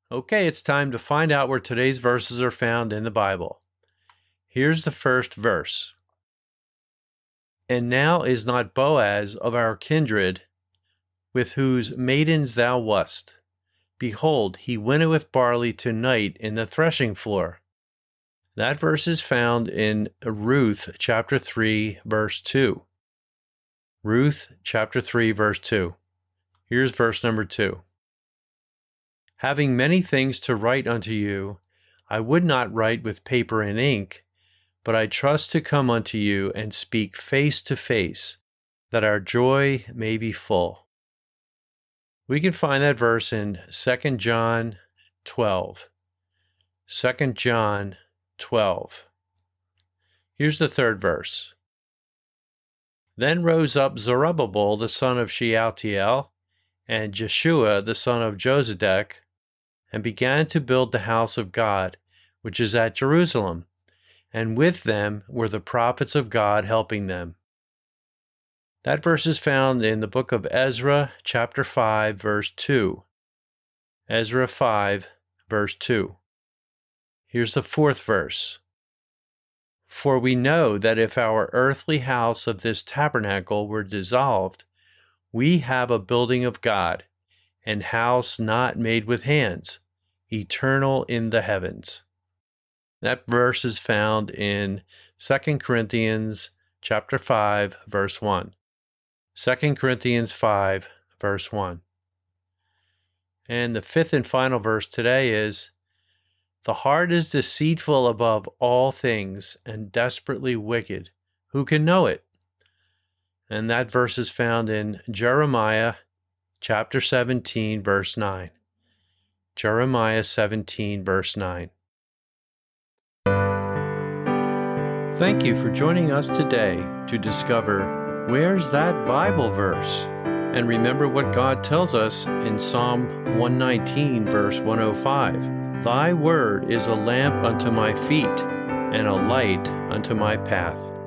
Okay, it's time to find out where today's verses are found in the Bible. Here's the first verse. And now is not Boaz of our kindred, with whose maidens thou wast. Behold, he winnoweth barley tonight in the threshing floor. That verse is found in Ruth chapter 3, verse 2. Ruth chapter 3, verse 2. Here's verse number 2. Having many things to write unto you, I would not write with paper and ink, but I trust to come unto you and speak face to face, that our joy may be full. We can find that verse in 2 John 12. 2 John 12. Here's the third verse. Then rose up Zerubbabel the son of Shealtiel, and Jeshua the son of Josedek, and began to build the house of God, which is at Jerusalem, and with them were the prophets of God helping them. That verse is found in the book of Ezra, chapter 5, verse 2. Ezra 5, verse 2. Here's the fourth verse. For we know that if our earthly house of this tabernacle were dissolved, we have a building of God, an house not made with hands, eternal in the heavens. That verse is found in 2 Corinthians chapter 5, verse 1. 2 Corinthians 5, verse 1. And the fifth and final verse today is, the heart is deceitful above all things and desperately wicked. Who can know it? And that verse is found in Jeremiah chapter 17, verse 9. Jeremiah 17, verse 9. Thank you for joining us today to discover where's that Bible verse? And remember what God tells us in Psalm 119, verse 105. Thy word is a lamp unto my feet and a light unto my path.